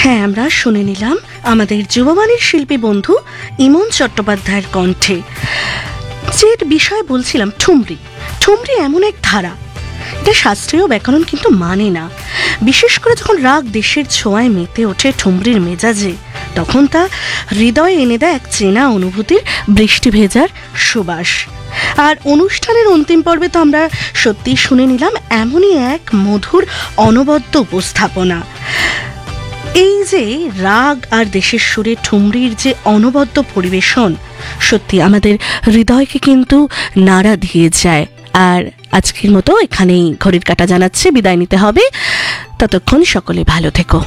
হ্যাঁ, আমরা শুনে নিলাম আমাদের যুববাণীর শিল্পী বন্ধু ইমন চট্টোপাধ্যায়ের কণ্ঠে। যে বিষয় বলছিলাম, ঠুমরি। ঠুমরি এমন এক ধারা, এটা শাস্ত্রীয় ব্যাকরণ কিন্তু মানে না। বিশেষ করে যখন রাগ দেশের ছোঁয়ায় মেতে ওঠে ঠুমরির মেজাজে, তখন তা হৃদয়ে এনে দেয় এক চেনা অনুভূতির বৃষ্টি ভেজার সুবাস। আর অনুষ্ঠানের অন্তিম পর্বে তো আমরা সত্যি শুনে নিলাম এমনই এক মধুর অনবদ্য উপস্থাপনা। এই যে রাগ আর দেশের সুরে ঠুমরির যে অনবদ্য পরিবেশন, সত্যি আমাদের হৃদয়কে কিন্তু নাড়া দিয়ে যায়। আর আজকের মতো এখানেই ঘড়ির কাঁটা জানাচ্ছে বিদায় নিতে হবে। ততক্ষণ সকলে ভালো থেকো।